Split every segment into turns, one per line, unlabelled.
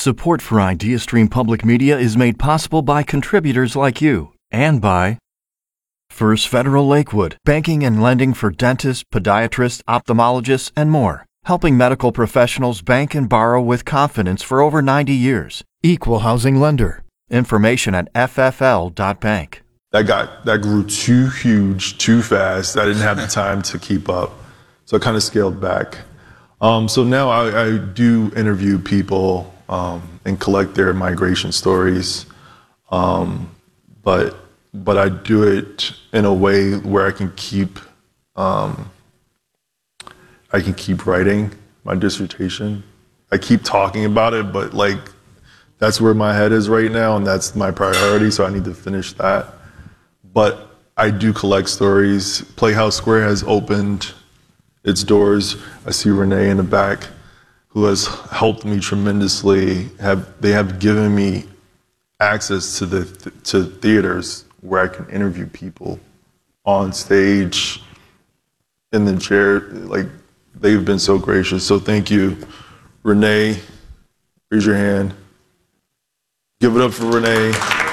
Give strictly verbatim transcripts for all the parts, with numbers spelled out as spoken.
Support for IdeaStream Public Media is made possible by contributors like you and by First Federal Lakewood, banking and lending for dentists, podiatrists, ophthalmologists, and more, helping medical professionals bank and borrow with confidence for over ninety years. Equal housing lender. Information at f f l dot bank.
That got that grew too huge, too fast. I didn't have the time to keep up, so I kind of scaled back. Um, so now I, I do interview people um, and collect their migration stories, um, but but I do it in a way where I can keep um, I can keep writing my dissertation. I keep talking about it, but like that's where my head is right now, and that's my priority. So I need to finish that. But I do collect stories. Playhouse Square has opened its doors. I see Renee in the back, who has helped me tremendously. Have they have given me access to the to theaters where I can interview people on stage, in the chair. Like, they've been so gracious. So thank you, Renee. Raise your hand. Give it up for Renee.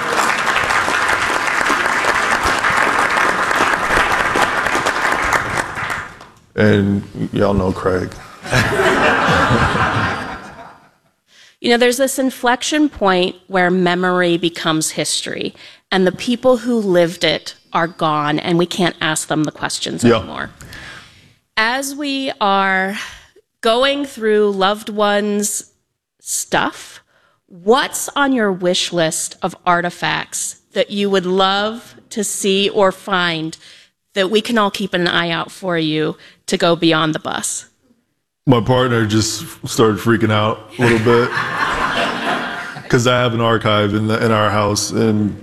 And y'all know Craig.
You know, there's this inflection point where memory becomes history, and the people who lived it are gone, and we can't ask them the questions
yeah.
anymore. As we are going through loved ones' stuff, what's on your wish list of artifacts that you would love to see or find that we can all keep an eye out for you to go beyond the bus?
My partner just started freaking out a little bit because I have an archive in the, in our house, and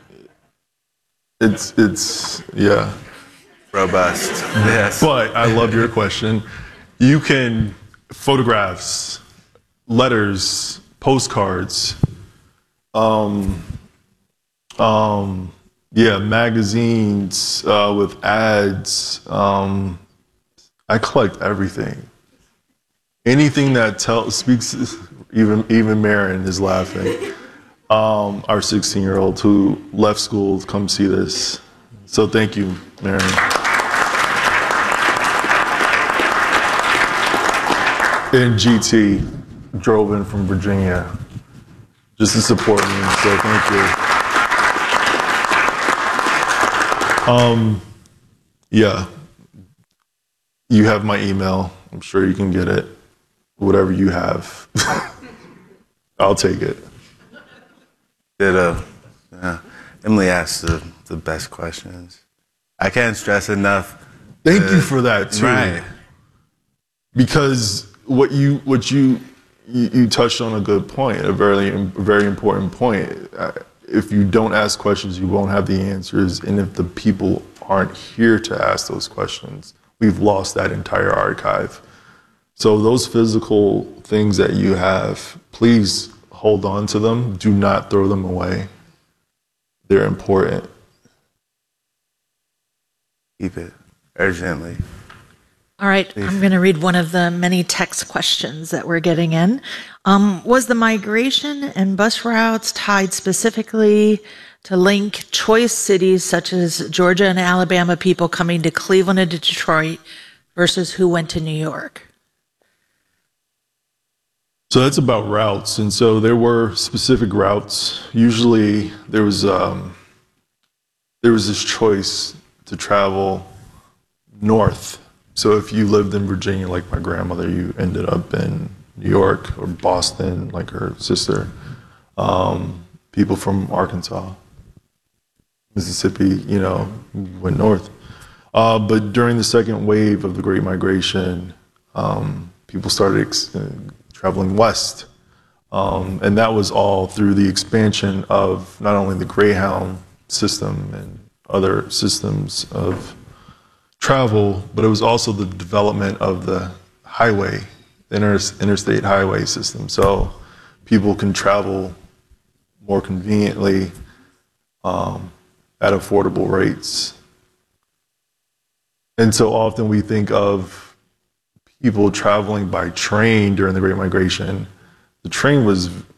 it's it's yeah,
robust. Yes.
But I love your question. You can photographs, letters, postcards, um, um, yeah, magazines uh, with ads. Um, I collect everything. Anything that tell, speaks, even even Marin is laughing. Um, our sixteen-year-old who left school to come see this. So thank you, Marin. And G T drove in from Virginia just to support me, so thank you. Um, yeah, you have my email. I'm sure you can get it. Whatever you have, I'll take it.
Ditto. Yeah. Emily asked the, the best questions. I can't stress enough.
Thank
uh,
you for that too.
Right.
Because what you what you, you you touched on a good point, a very very important point. If you don't ask questions, you won't have the answers, and if the people aren't here to ask those questions, we've lost that entire archive. So those physical things that you have, please hold on to them. Do not throw them away. They're important.
Keep it urgently.
All right,
Please.
I'm going to read one of the many text questions that we're getting in. Um, was the migration and bus routes tied specifically to link choice cities such as Georgia and Alabama people coming to Cleveland and Detroit versus who went to New York?
So that's about routes, and so there were specific routes. Usually, there was um, there was this choice to travel north. So if you lived in Virginia, like my grandmother, you ended up in New York or Boston, like her sister. Um, people from Arkansas, Mississippi, you know, went north. Uh, but during the second wave of the Great Migration, um, people started ex- traveling west. Um, and that was all through the expansion of not only the Greyhound system and other systems of travel, but it was also the development of the highway, the inter- interstate highway system. So people can travel more conveniently um, at affordable rates. And so often we think of people traveling by train during the Great Migration. The train was